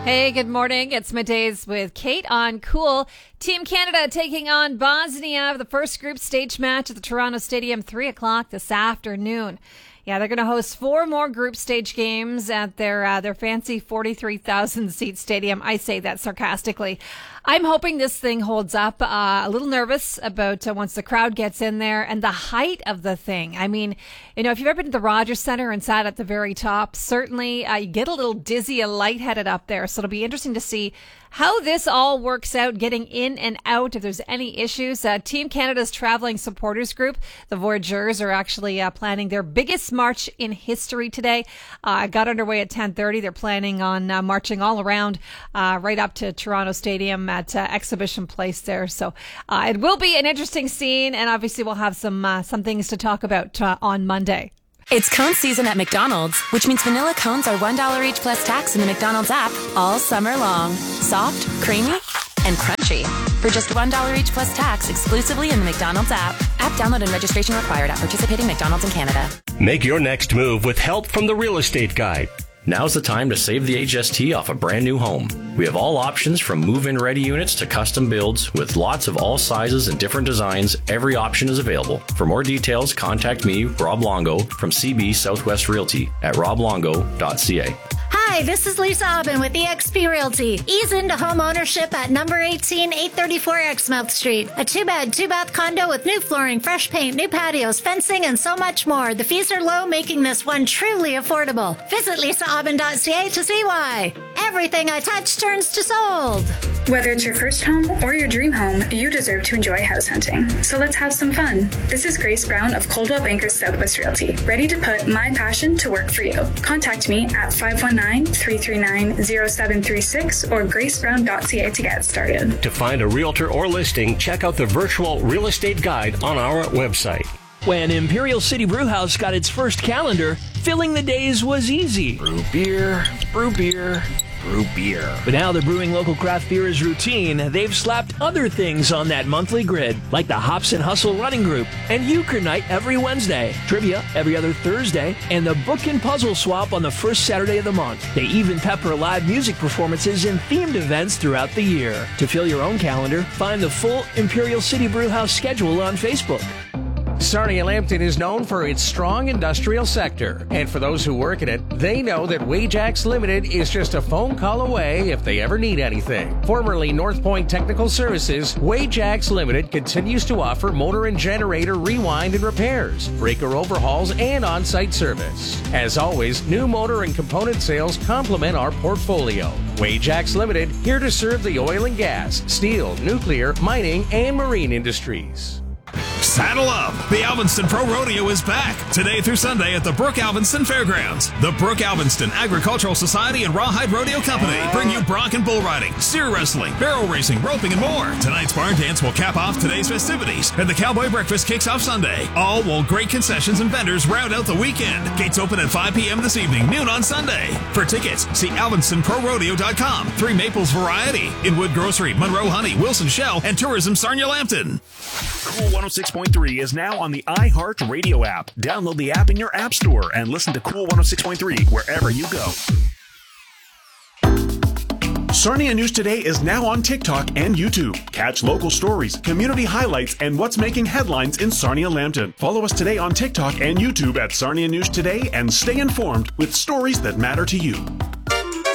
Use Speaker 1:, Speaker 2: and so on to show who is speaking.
Speaker 1: Hey, good morning. It's Middays with Kate on Cool. Team Canada taking on Bosnia, the first group stage match at the Toronto Stadium, 3 o'clock this afternoon. Yeah, they're going to host 4 more group stage games at their fancy 43,000-seat stadium. I say that sarcastically. I'm hoping this thing holds up. A little nervous about once the crowd gets in there and the height of the thing. I mean, you know, if you've ever been to the Rogers Centre and sat at the very top, certainly you get a little dizzy and lightheaded up there. So it'll be interesting to see how this all works out, getting in and out, if there's any issues. Team Canada's traveling supporters group, the Voyageurs, are actually planning their biggest march in history today. Got underway at 10:30. They're planning on marching all around right up to Toronto Stadium at Exhibition Place there. So it will be an interesting scene, and obviously we'll have some things to talk about on Monday.
Speaker 2: It's cone season at McDonald's, which means vanilla cones are $1 each plus tax in the McDonald's app all summer long. Soft, creamy, and crunchy. For just $1 each plus tax exclusively in the McDonald's app. App download and registration required at participating McDonald's in Canada.
Speaker 3: Make your next move with help from the Real Estate Guide.
Speaker 4: Now's the time to save the HST off a brand new home. We have all options from move-in ready units to custom builds with lots of all sizes and different designs. Every option is available. For more details, contact me, Rob Longo, from CB Southwest Realty at roblongo.ca.
Speaker 5: Hi, this is Lisa Aubin with eXp Realty. Ease into home ownership at number 18, 834 Exmouth Street. A 2-bed, 2-bath condo with new flooring, fresh paint, new patios, fencing, and so much more. The fees are low, making this one truly affordable. Visit lisaaubin.ca to see why. Everything I touch turns to sold.
Speaker 6: Whether it's your first home or your dream home, you deserve to enjoy house hunting. So let's have some fun. This is Grace Brown of Coldwell Bankers Southwest Realty, ready to put my passion to work for you. Contact me at 519-339-0736 or gracebrown.ca to get started.
Speaker 3: To find a realtor or listing, check out the virtual real estate guide on our website.
Speaker 7: When Imperial City Brewhouse got its first calendar, filling the days was easy.
Speaker 8: Brew beer, brew beer, brew beer.
Speaker 7: But now they're brewing local craft beer is routine. They've slapped other things on that monthly grid, like the Hops and Hustle running group, and Euchre Night every Wednesday, trivia every other Thursday, and the Book and Puzzle Swap on the first Saturday of the month. They even pepper live music performances and themed events throughout the year. To fill your own calendar, find the full Imperial City Brewhouse schedule on Facebook.
Speaker 9: Sarnia Lambton is known for its strong industrial sector. And for those who work in it, they know that Wajax Limited is just a phone call away if they ever need anything. Formerly North Point Technical Services, Wajax Limited continues to offer motor and generator rewind and repairs, breaker overhauls, and on-site service. As always, new motor and component sales complement our portfolio. Wajax Limited, here to serve the oil and gas, steel, nuclear, mining, and marine industries.
Speaker 10: Saddle up! The Alvinston Pro Rodeo is back today through Sunday at the Brooke Alvinston Fairgrounds. The Brooke Alvinston Agricultural Society and Rawhide Rodeo Company bring you bronc and bull riding, steer wrestling, barrel racing, roping, and more. Tonight's barn dance will cap off today's festivities, and the Cowboy Breakfast kicks off Sunday. All while great concessions and vendors round out the weekend. Gates open at 5 p.m. this evening, noon on Sunday. For tickets, see alvinstonprorodeo.com. 3 Maples Variety, Inwood Grocery, Monroe Honey, Wilson Shell, and Tourism Sarnia Lambton.
Speaker 11: Cool 106.3 is now on the iHeart Radio app. Download the app in your app store and listen to Cool 106.3 wherever you go.
Speaker 12: Sarnia News Today is now on TikTok and YouTube. Catch local stories, community highlights, and what's making headlines in Sarnia Lambton. Follow us today on TikTok and YouTube at Sarnia News Today and stay informed with stories that matter to you.